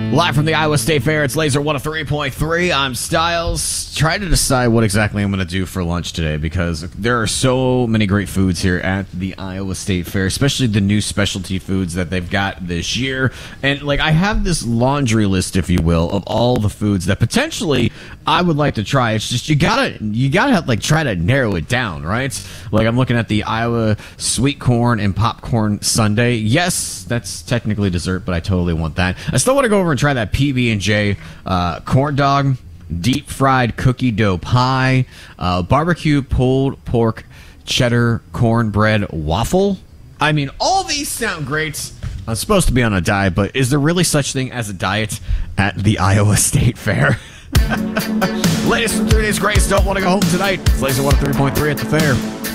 Live from the Iowa State Fair, it's Laser 103.3. I'm Styles. Trying to decide what exactly I'm going to do for lunch today because there are so many great foods here at the Iowa State Fair, especially the new specialty foods that they've got this year. And I have this laundry list, if you will, of all the foods that potentially I would like to try. It's just you gotta try to narrow it down, right? I'm looking at the Iowa sweet corn and popcorn sundae. Yes, that's technically dessert, but I totally want that. I still want to go over and try that PB&J corn dog, deep fried cookie dough pie, barbecue pulled pork cheddar cornbread waffle. I mean, all these sound great. I'm supposed to be on a diet, but is there really such thing as a diet at the Iowa State Fair? Latest from 3 Days Grace, don't want to go home tonight. It's Laser 103.3 at the fair.